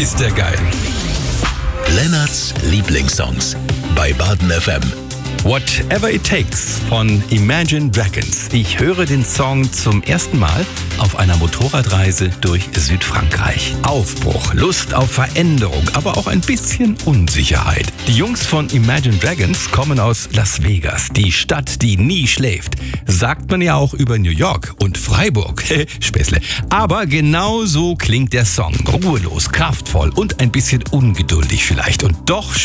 ist der geil. Lennarts Lieblingssongs bei Baden FM. Whatever It Takes von Imagine Dragons. Ich höre den Song zum ersten Mal auf einer Motorradreise durch Südfrankreich. Aufbruch, Lust auf Veränderung, aber auch ein bisschen Unsicherheit. Die Jungs von Imagine Dragons kommen aus Las Vegas, die Stadt, die nie schläft. Sagt man ja auch über New York und Freiburg. Späßle. Aber genau so klingt der Song. Ruhelos, kraftvoll und ein bisschen ungeduldig vielleicht. Und doch